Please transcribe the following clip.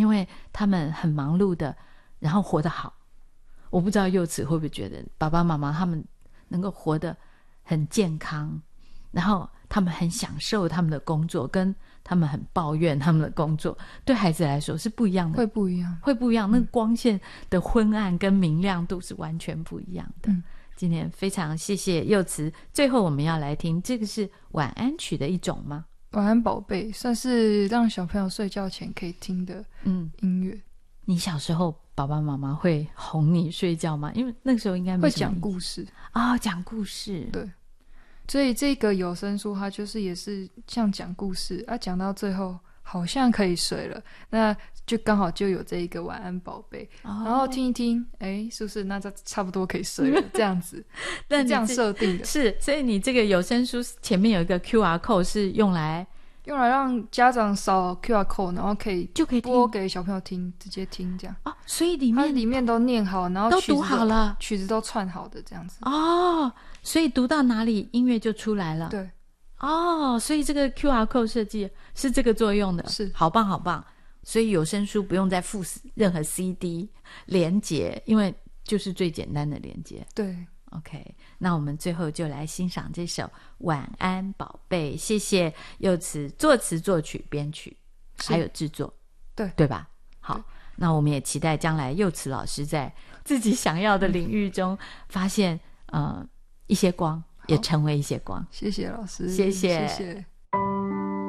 因为他们很忙碌的，然后活得好。我不知道柚子会不会觉得爸爸妈妈他们能够活得很健康，然后他们很享受他们的工作，跟他们很抱怨他们的工作，对孩子来说是不一样的， 会不一样， 那个光线的昏暗跟明亮度是完全不一样的。今天非常谢谢柚子。最后我们要来听，这个是晚安曲的一种吗？ 晚安宝贝算是让小朋友睡觉前可以听的音乐。 你小时候爸爸妈妈会哄你睡觉吗？因为那个时候应该没会讲故事讲故事。 对，所以这个有声书它就是也是像讲故事啊，讲到最后好像可以睡了，那就刚好就有这一个晚安宝贝，然后听一听，是不是那就差不多可以睡了这样子是这样设定的。 是，所以你这个有声书前面有一个 QR code 是用来让家长扫 QR code， 然后就可以播给小朋友听，直接听这样。 所以它里面都念好，然后都读好了， 曲子都串好的这样子。 所以读到哪里音乐就出来了。 对。 所以这个 QR code 设计是这个作用的， 是好棒好棒。所以有声书不用再附任何 CD 连结，因为就是最简单的连结。 对。 OK， 那我们最后就来欣赏这首《晚安宝贝》，谢谢柚子作词、作曲、编曲，还有制作，对吧？好，那我们也期待将来柚子老师在自己想要的领域中发现一些光，也成为一些光。 谢谢老师， 谢谢。 谢谢。